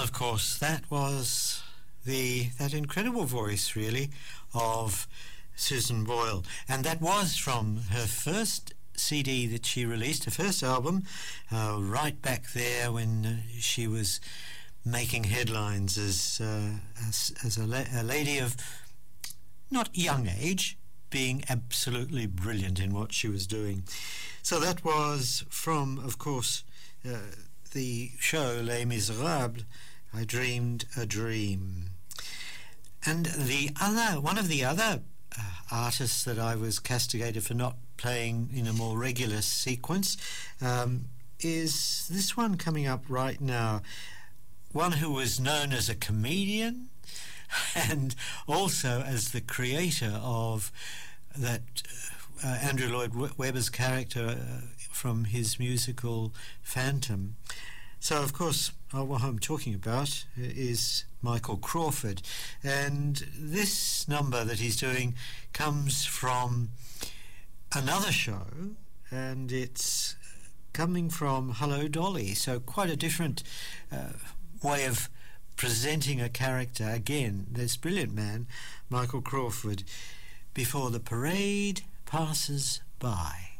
of course, that was that incredible voice, really, of Susan Boyle. And that was from her first CD that she released, her first album, right back there when she was making headlines as a lady of not young age, being absolutely brilliant in what she was doing. So that was from, of course, the show Les Miserables, I Dreamed a Dream. And one of the other artists that I was castigated for not playing in a more regular sequence is this one coming up right now. One who was known as a comedian and also as the creator of that Andrew Lloyd Webber's character from his musical Phantom. So, of course, what I'm talking about is Michael Crawford. And this number that he's doing comes from another show, and it's coming from Hello Dolly. So quite a different way of presenting a character. Again, this brilliant man, Michael Crawford, Before the Parade Passes By.